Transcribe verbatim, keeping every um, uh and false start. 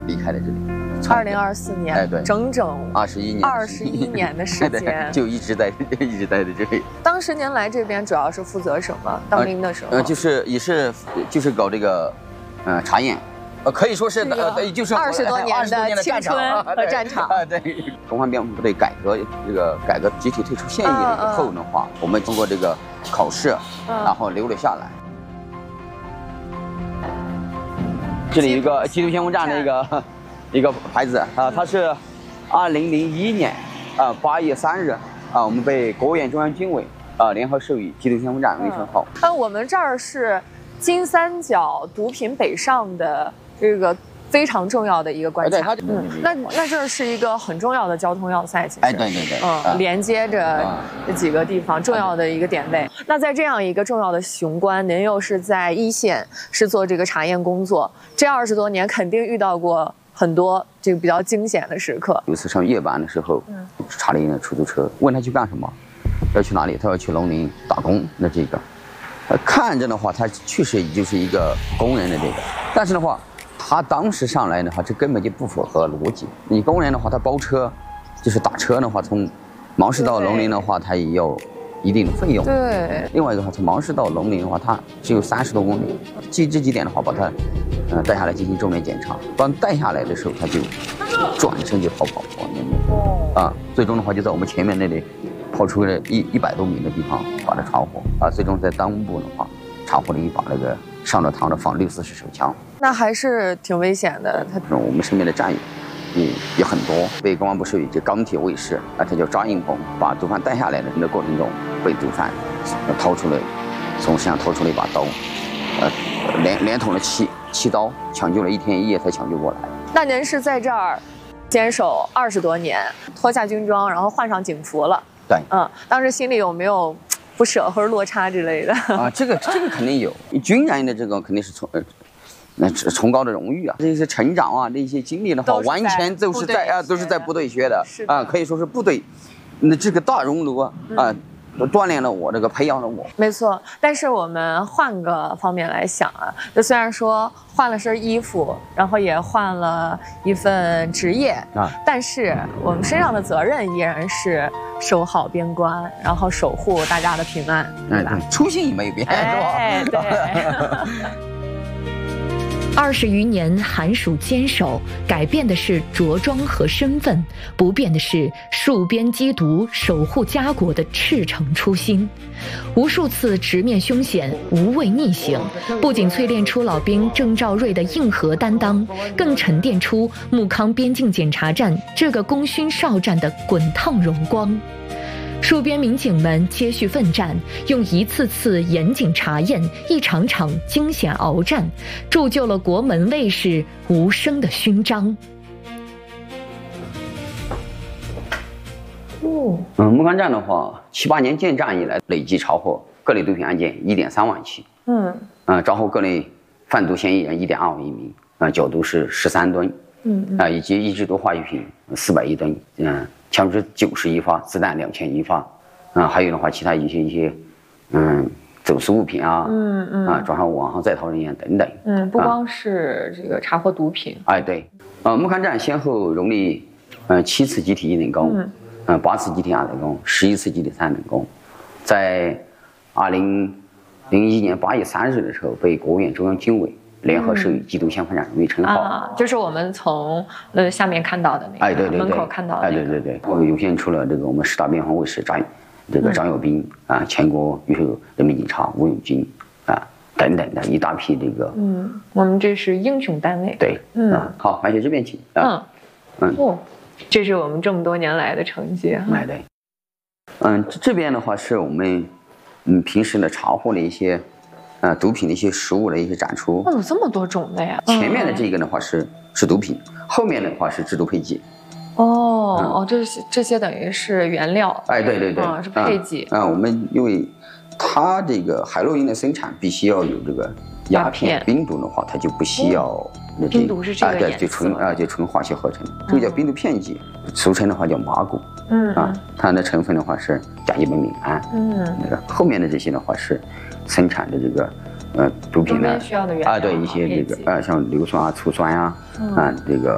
离开了这里。 二零二四年， 哎，对， 整整二十一年， 二十一年的时间， 就一直在一直在这里。 当时您来这边主要是负责什么？当兵的时候， 呃，就是也是就是搞这个，呃，查验。呃，可以说是呃，就是二十多年的青春和战场啊，对。中华边防部队改革这个改革集体退出现役了以后的话，我们通过这个考试，然后留了下来。这里一个基督先锋站的一个一个牌子啊，它是二零零一年啊八月三日啊，我们被国务院中央军委啊联合授予基督先锋站为称号。 那我们这儿是金三角毒品北上的这个非常重要的一个关卡。 对， 嗯，那那这是一个很重要的交通要塞，其实。 哎，对对对， 嗯，连接着这几个地方重要的一个点位。那在这样一个重要的雄关，您又是在一线，是做这个查验工作，这二十多年肯定遇到过很多这个比较惊险的时刻。 有一次上夜班的时候，嗯，查了一辆出租车，问他去干什么，要去哪里？他要去农林打工。那这个，呃，看着的话，他确实就是一个工人的这个，但是的话。他当时上来的话，这根本就不符合逻辑。你工人的话，他包车，就是打车的话，从芒市到龙陵的话，他也要一定的费用。 对。 另外一个话，从芒市到龙陵的话，它只有三十多公里。基这几点的话，把它呃带下来进行重点检查。当带下来的时候，他就转身就逃跑往那边。哦。啊，最终的话就在我们前面那里跑出了一一百多米的地方把它查获。啊，最终在裆部的话查获了一把那个上了膛的仿六四式手枪。 那还是挺危险的。 他我们身边的战友也也很多，被公安部授予这钢铁卫士啊，他叫张应鹏，把毒贩带下来的那过程中，被毒贩掏出了从身上掏出了一把刀，呃，连连捅了七七刀，抢救了一天一夜才抢救过来。 那您是在这儿坚守二十多年，脱下军装，然后换上警服了。 对， 嗯，当时心里有没有不舍或者落差之类的？ 啊，这个这个肯定有，军人的这个肯定是从。那崇高的荣誉啊，这些成长啊，这些经历的话，完全都是在啊，都是在部队学的啊，可以说是部队，那这个大熔炉啊，啊，锻炼了我，这个培养了我。 没错，但是我们换个方面来想啊，就虽然说换了身衣服，然后也换了一份职业啊，但是我们身上的责任依然是守好边关，然后守护大家的平安，对吧？ 初心也没有变，是吧？ 哎，对。 二十余年寒暑坚守，改变的是着装和身份，不变的是戍边缉毒、守护家国的赤诚初心。无数次直面凶险，无畏逆行，不仅淬炼出老兵郑兆瑞的硬核担当，更沉淀出木康边境检查站这个功勋少战的滚烫荣光。戍边民警们接续奋战，用一次次严谨查验、一场场惊险鏖战，铸就了国门卫士无声的勋章。 哦， 嗯，木康站的话，七八年建站以来，累计查获各类毒品案件一点三万起。嗯，呃，抓获各类贩毒嫌疑人一点二万余名，啊、呃，缴毒是十三吨。嗯，啊、呃，以及抑制毒化学品四百亿吨。嗯、呃。枪支九十一发，子弹两千一发，啊、呃，还有的话，其他一些一些，嗯，走私物品啊，嗯嗯，啊，抓上网上在逃人员等等， 嗯，不光是这个查获毒品， 哎、呃，对，呃，木康站先后荣立，呃，七次集体一等功，嗯，呃，八次集体二等功，十一次集体三等功，在二零零一年八月三日的时候，被国务院中央军委联合授予基督先锋站荣誉称号， 啊，就是我们从呃下面看到的那个， 哎，对对对， 门口看到的、那个， 哎，对对对，我涌现出了这个我们十大边防卫士张，这个张友斌、嗯、啊，全国优秀人民警察吴永军啊等等的一大批这个， 嗯，我们这是英雄单位， 对，嗯，啊、好，白雪这边请，啊、 嗯嗯，哦，这是我们这么多年来的成绩， 哎对，嗯，这边的话是我们嗯平时呢查获的一些。呃，毒品的一些食物的一些展出， 哦，有这么多种的呀！ 前面的这个的话是是毒品，后面的话是制毒配剂。 哦、嗯、哦，这些这些等于是原料。 哎，对对对， 啊、嗯，是配剂。 啊、嗯嗯，我们因为它这个海洛因的生产必须要有这个鸦片，冰毒的话它就不需要那冰毒是这个颜色，啊，对，就纯啊就纯化学合成，这个叫冰毒片剂，俗称的话叫麻古。嗯啊，它的成分的话是甲基苯丙胺。嗯，那个后面的这些的话是。生产的这个，呃，毒品呢， 需要的原料啊，对一些这个，呃，像硫酸啊、醋酸呀、啊，嗯、啊，这个